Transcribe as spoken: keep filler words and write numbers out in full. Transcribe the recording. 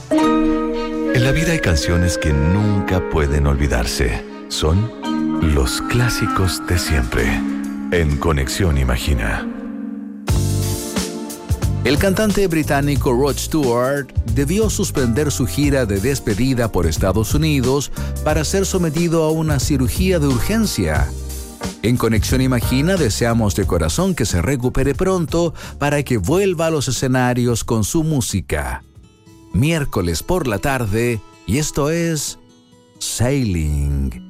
En la vida hay canciones que nunca pueden olvidarse. Son los clásicos de siempre. En Conexión Imagina. El cantante británico Rod Stewart debió suspender su gira de despedida por Estados Unidos para ser sometido a una cirugía de urgencia. En Conexión Imagina deseamos de corazón que se recupere pronto para que vuelva a los escenarios con su música. Miércoles por la tarde, y esto es Sailing.